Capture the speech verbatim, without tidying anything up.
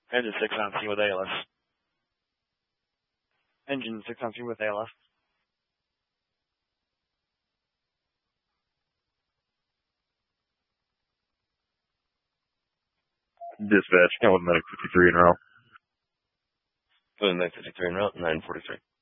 Engine six on scene with A L S. Engine six on scene with A L S. Dispatch, count with medic fifty-three en route. With medic fifty-three en route, nine forty-three.